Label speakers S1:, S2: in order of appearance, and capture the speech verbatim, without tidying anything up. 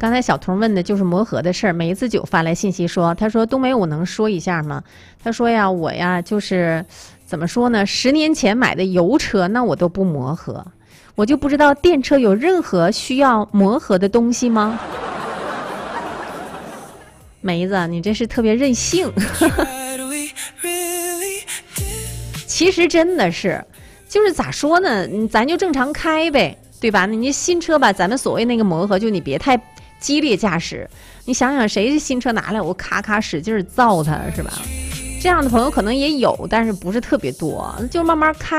S1: 刚才小童问的就是磨合的事儿，梅子酒发来信息说，他说冬梅我能说一下吗？他说呀，我呀就是怎么说呢？十年前买的油车，那我都不磨合，我就不知道电车有任何需要磨合的东西吗？梅子，你这是特别任性。其实真的是，就是咋说呢？咱就正常开呗，对吧？你新车吧，咱们所谓那个磨合，就你别太激烈驾驶。你想想，谁新车拿来我咔咔使劲造它，是吧？这样的朋友可能也有，但是不是特别多，就慢慢开。